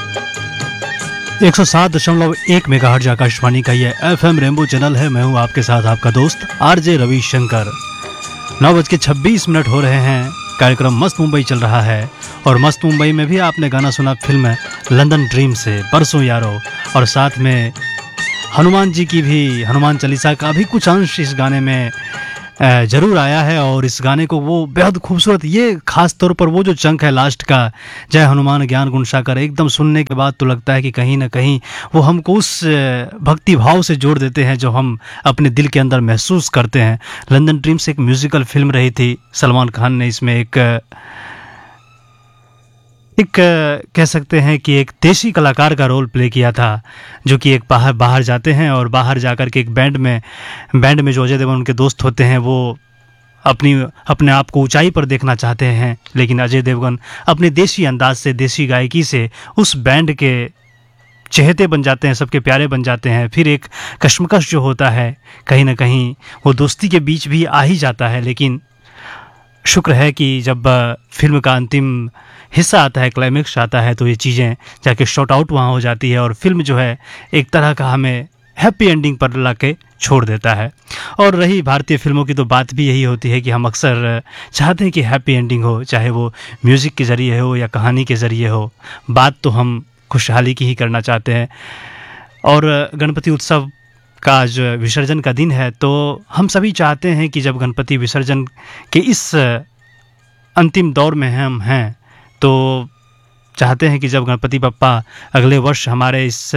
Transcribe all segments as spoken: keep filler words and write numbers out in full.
एक सौ सात दशमलव एक मेगाहर्ट्ज आकाशवाणी का ये एफएम रेनबो चैनल है। मैं हूं आपके साथ आपका दोस्त आरजे रविशंकर। नौ बज के छब्बीस मिनट हो रहे हैं। कार्यक्रम मस्त मुंबई चल रहा है और मस्त मुंबई में भी आपने गाना सुना फिल्म लंदन ड्रीम से बरसों यारो, और साथ में हनुमान जी की भी, हनुमान चालीसा का भी कुछ अंश इस गाने में ज़रूर आया है। और इस गाने को वो बेहद खूबसूरत, ये खास तौर पर वो जो चंक है लास्ट का, जय हनुमान ज्ञान गुण सागर, एकदम सुनने के बाद तो लगता है कि कहीं ना कहीं वो हमको उस भक्ति भाव से जोड़ देते हैं जो हम अपने दिल के अंदर महसूस करते हैं। लंदन ड्रीम्स एक म्यूजिकल फिल्म रही थी। सलमान खान ने इसमें एक एक कह सकते हैं कि एक देशी कलाकार का रोल प्ले किया था, जो कि एक बाहर बाहर जाते हैं और बाहर जाकर के एक बैंड में बैंड में जो अजय देवगन उनके दोस्त होते हैं, वो अपनी अपने आप को ऊंचाई पर देखना चाहते हैं, लेकिन अजय देवगन अपने देशी अंदाज से, देशी गायकी से उस बैंड के चहेते बन जाते हैं, सबके प्यारे बन जाते हैं। फिर एक कश्मकश जो होता है, कहीं ना कहीं वो दोस्ती के बीच भी आ ही जाता है। लेकिन शुक्र है कि जब फिल्म का अंतिम हिस्सा आता है, क्लाइमेक्स आता है, तो ये चीज़ें जाके शॉर्ट आउट वहाँ हो जाती है और फिल्म जो है एक तरह का हमें हैप्पी एंडिंग पर ला के छोड़ देता है। और रही भारतीय फिल्मों की तो बात भी यही होती है कि हम अक्सर चाहते हैं कि हैप्पी एंडिंग हो, चाहे वो म्यूज़िक के ज़रिए हो या कहानी के ज़रिए हो। बात तो हम खुशहाली की ही करना चाहते हैं। और गणपति उत्सव का जो विसर्जन का दिन है, तो हम सभी चाहते हैं कि जब गणपति विसर्जन के इस अंतिम दौर में हम हैं, तो चाहते हैं कि जब गणपति बप्पा अगले वर्ष हमारे इस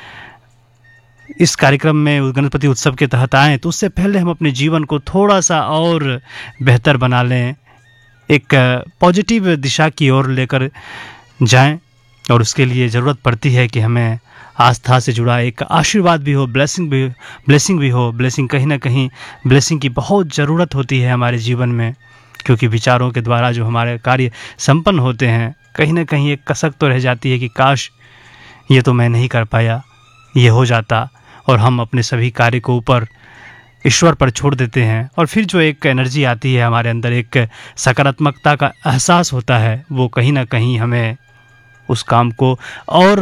इस कार्यक्रम में गणपति उत्सव के तहत आएँ, तो उससे पहले हम अपने जीवन को थोड़ा सा और बेहतर बना लें, एक पॉजिटिव दिशा की ओर लेकर जाएं। और उसके लिए ज़रूरत पड़ती है कि हमें आस्था से जुड़ा एक आशीर्वाद भी हो, ब्लेसिंग भी ब्लेसिंग भी हो। ब्लेसिंग कहीं ना कहीं ब्लेसिंग की बहुत ज़रूरत होती है हमारे जीवन में, क्योंकि विचारों के द्वारा जो हमारे कार्य संपन्न होते हैं, कहीं ना कहीं एक कसक तो रह जाती है कि काश ये तो मैं नहीं कर पाया, ये हो जाता। और हम अपने सभी कार्य को ऊपर ईश्वर पर छोड़ देते हैं, और फिर जो एक एनर्जी आती है हमारे अंदर, एक सकारात्मकता का एहसास होता है, वो कहीं ना कहीं हमें उस काम को और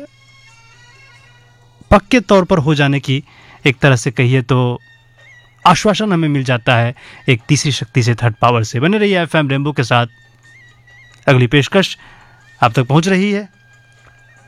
पक्के तौर पर हो जाने की, एक तरह से कहिए तो आश्वासन हमें मिल जाता है एक तीसरी शक्ति से, थर्ड पावर से। बने रहिए एफएम रेनबो के साथ। अगली पेशकश आप तक पहुंच रही है।